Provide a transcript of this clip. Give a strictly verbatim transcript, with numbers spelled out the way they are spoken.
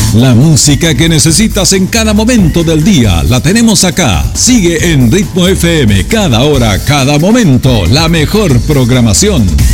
La música que necesitas en cada momento del día la tenemos acá. Sigue en Ritmo F M, cada hora, cada momento, la mejor programación.